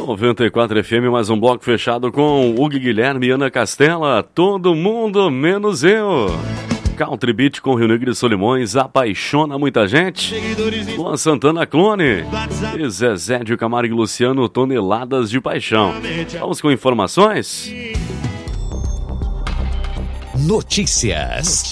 94 FM, mais um bloco fechado com Hugo Guilherme e Ana Castela. Todo mundo menos eu. Country Beat com Rio Negro e Solimões apaixona muita gente. Luan Santana, Clone. E Zezé de Camargo e Luciano, Toneladas de Paixão. Vamos com informações? Notícias.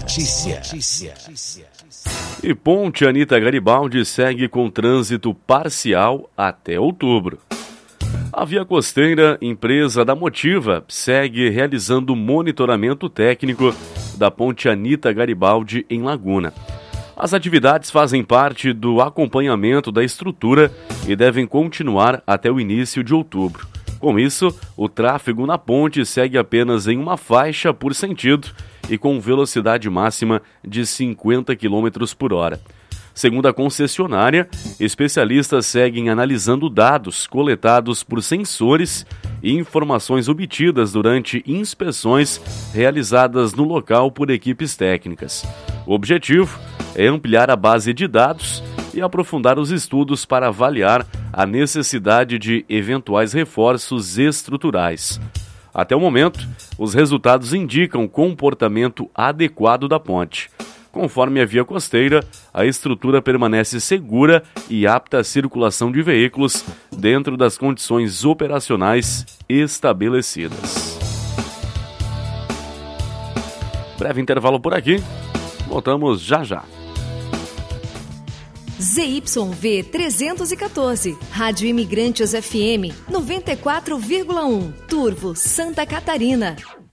E Ponte Anita Garibaldi segue com trânsito parcial até outubro. A Via Costeira, empresa da Motiva, segue realizando monitoramento técnico da Ponte Anita Garibaldi em Laguna. As atividades fazem parte do acompanhamento da estrutura e devem continuar até o início de outubro. Com isso, o tráfego na ponte segue apenas em uma faixa por sentido e com velocidade máxima de 50 km por hora. Segundo a concessionária, especialistas seguem analisando dados coletados por sensores e informações obtidas durante inspeções realizadas no local por equipes técnicas. O objetivo é ampliar a base de dados e aprofundar os estudos para avaliar a necessidade de eventuais reforços estruturais. Até o momento, os resultados indicam comportamento adequado da ponte. Conforme a Via Costeira, a estrutura permanece segura e apta à circulação de veículos dentro das condições operacionais estabelecidas. Breve intervalo por aqui. Voltamos já já. ZYV 314, Rádio Imigrantes FM 94,1, Turvo, Santa Catarina.